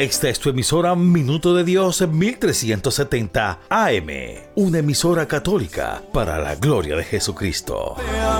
Esta es tu emisora Minuto de Dios 1370 AM, una emisora católica para la gloria de Jesucristo.